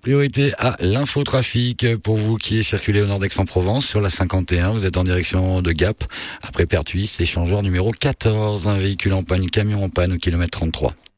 Priorité à l'infotrafic pour vous qui circulez au nord d'Aix-en-Provence sur la 51. Vous êtes en direction de Gap. Après Pertuis, échangeur numéro 14. Un véhicule en panne, camion en panne au kilomètre 33.